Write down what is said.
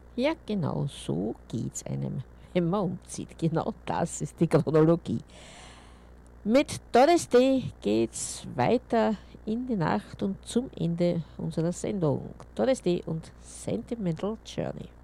Ja, genau so geht's einem, wenn man umzieht. Genau das ist die Chronologie. Mit Doris Day geht's weiter in die Nacht und zum Ende unserer Sendung. Doris Day und Sentimental Journey.